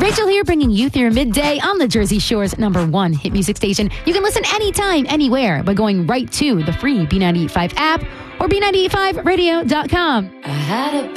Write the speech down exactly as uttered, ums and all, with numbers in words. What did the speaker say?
Rachel here, bringing you through midday on the Jersey Shore's number one hit music station. You can listen anytime, anywhere by going right to the free B ninety-eight point five app or B ninety-eight point five radio dot com. I had a